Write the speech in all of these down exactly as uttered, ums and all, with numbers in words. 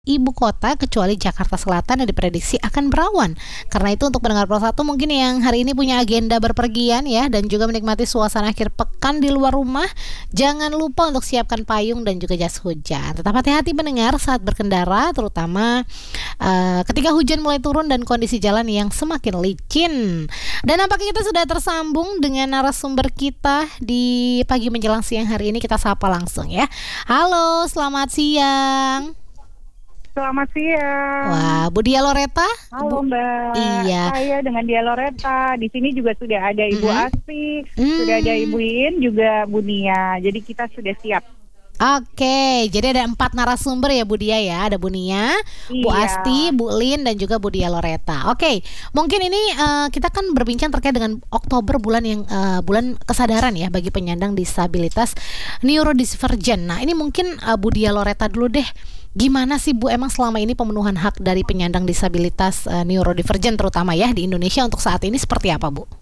ibu kota kecuali Jakarta Selatan yang diprediksi akan berawan. Karena itu untuk pendengar Pro satu mungkin yang hari ini punya agenda berpergian ya dan juga menikmati suasana akhir pekan di luar rumah, jangan lupa untuk siapkan payung dan juga jas hujan. Tetap hati-hati pendengar saat berkendara, terutama uh, ketika hujan mulai turun dan kondisi jalan yang semakin licin. Dan nampaknya kita sudah tersambung dengan narasumber kita di pagi menjelang siang hari ini. Kita sapa langsung ya. Halo, selamat siang. Selamat siang. Wah, Bu Dia Loreta. Halo Mbak. Iya. Saya dengan Dia Loreta. Di sini juga sudah ada Ibu Mm-hmm. Asti, Mm. sudah ada Ibu In, juga Bu Nia. Jadi kita sudah siap. Oke, jadi ada empat narasumber ya Bu Dia ya. Ada Bu Nia, Bu Iya. Asti, Bu Lin, dan juga Bu Dia Loreta. Oke, mungkin ini uh, kita kan berbincang terkait dengan Oktober, bulan yang uh, bulan kesadaran ya bagi penyandang disabilitas neurodivergent. Nah ini mungkin uh, Bu Dia Loreta dulu deh. Gimana sih Bu emang selama ini pemenuhan hak dari penyandang disabilitas uh, neurodivergent terutama ya di Indonesia untuk saat ini seperti apa Bu?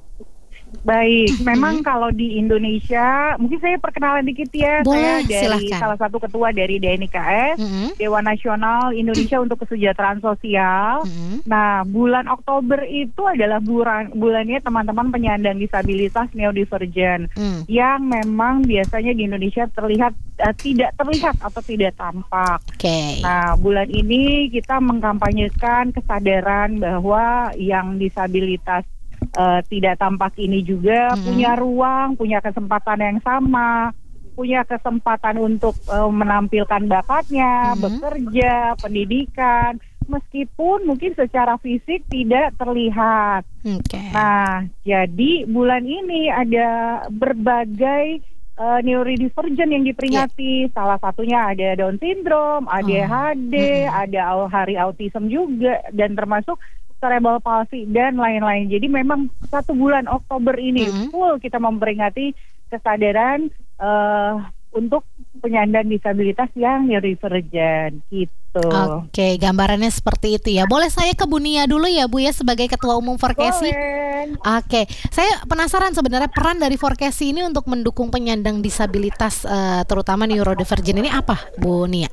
Baik, memang kalau di Indonesia, mungkin saya perkenalan dikit ya. Boleh, saya dari silahkan. salah satu ketua dari D N I K S, Mm-hmm. Dewan Nasional Indonesia untuk Kesejahteraan Sosial. Mm-hmm. Nah, bulan Oktober itu adalah bulan bulannya teman-teman penyandang disabilitas neurodivergent Mm. yang memang biasanya di Indonesia terlihat uh, tidak terlihat atau tidak tampak. Oke. Nah, bulan ini kita mengkampanyekan kesadaran bahwa yang disabilitas uh, tidak tampak ini juga Mm-hmm. punya ruang, punya kesempatan yang sama, punya kesempatan untuk uh, menampilkan bakatnya, Mm-hmm. bekerja, pendidikan, meskipun mungkin secara fisik tidak terlihat. Oke. Nah, jadi bulan ini ada berbagai uh, neurodivergent yang diperingati. Salah satunya ada Down syndrome, A D H D, Mm-mm. ada au- hari autism juga, dan termasuk cerebral palsy dan lain-lain. Jadi memang satu bulan Oktober ini Mm-mm. full kita memperingati kesadaran uh, untuk penyandang disabilitas yang neurodivergent gitu. Oke, gambarannya seperti itu ya. Boleh saya ke Bu Nia dulu ya Bu ya sebagai Ketua Umum Forkesi? Boleh. Oke, saya penasaran sebenarnya peran dari Forkesi ini untuk mendukung penyandang disabilitas eh, terutama neurodivergent ini apa, Bu Nia?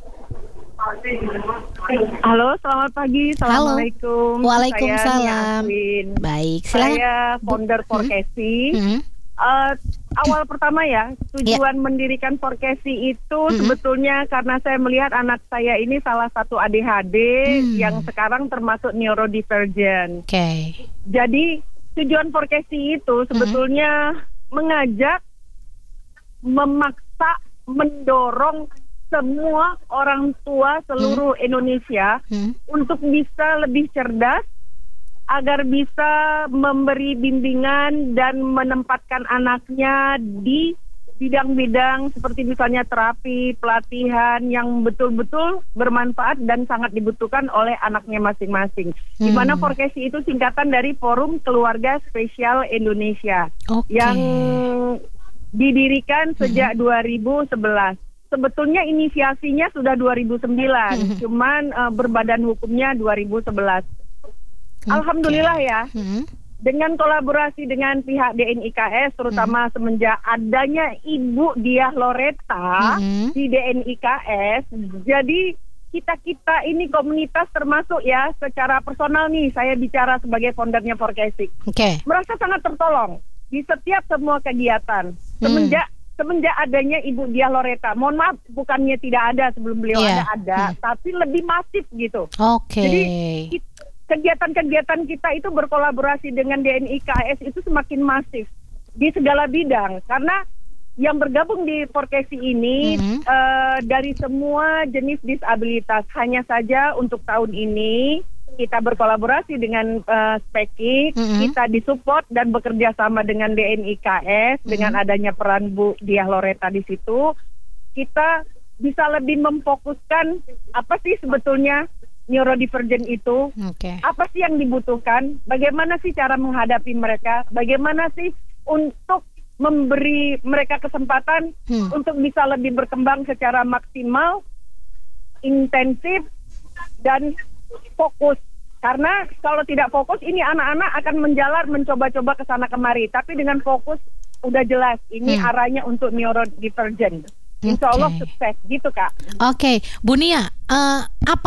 Halo, selamat pagi. Halo. Assalamualaikum. Waalaikumsalam. Saya Nia Aswin. Baik, silakan. Saya founder Forkesi. Mhm. Uh, awal pertama ya, tujuan mendirikan Forkesi itu Mhm. sebetulnya karena saya melihat anak saya ini salah satu A D H D Hmm. yang sekarang termasuk neurodivergent. Oke. Jadi tujuan Forkesi itu sebetulnya mengajak, memaksa, mendorong semua orang tua seluruh Indonesia Hmm. untuk bisa lebih cerdas, agar bisa memberi bimbingan dan menempatkan anaknya di bidang-bidang seperti misalnya terapi, pelatihan yang betul-betul bermanfaat dan sangat dibutuhkan oleh anaknya masing-masing. Di mana Hmm. Forkesi itu singkatan dari Forum Keluarga Spesial Indonesia Oke. yang didirikan sejak dua ribu sebelas. Sebetulnya inisiasinya sudah dua ribu sembilan, Mhm. cuman uh, berbadan hukumnya dua ribu sebelas. Alhamdulillah ya, Hmm. dengan kolaborasi dengan pihak D N I K S, terutama semenjak adanya Ibu Diah Loreta Mhm. di D N I K S, jadi kita-kita ini komunitas termasuk ya, secara personal nih, saya bicara sebagai foundernya Forkesi, Oke. merasa sangat tertolong di setiap semua kegiatan semenjak semenjak adanya Ibu Diah Loreta. Mohon maaf, bukannya tidak ada sebelum beliau Iya. ada ada, Hmm. tapi lebih masif gitu. Oke. Jadi it- kegiatan-kegiatan kita itu berkolaborasi dengan D N I K S itu semakin masif di segala bidang, karena yang bergabung di Forkesi ini Mhm. eh, dari semua jenis disabilitas. Hanya saja untuk tahun ini kita berkolaborasi dengan uh, Spekik, Mhm. kita disupport dan bekerja sama dengan D N I K S, Mhm. dengan adanya peran Bu Diah Loreta di situ, kita bisa lebih memfokuskan apa sih sebetulnya neurodivergent itu, Oke. apa sih yang dibutuhkan, bagaimana sih cara menghadapi mereka, bagaimana sih untuk memberi mereka kesempatan Hmm. untuk bisa lebih berkembang secara maksimal, intensif, dan fokus. Karena kalau tidak fokus, ini anak-anak akan menjalar mencoba-coba ke sana kemari. Tapi dengan fokus udah jelas, ini Hmm. arahnya untuk neurodivergent. Insya Allah Oke. sukses gitu Kak. Oke, Bu Nia, eh, apa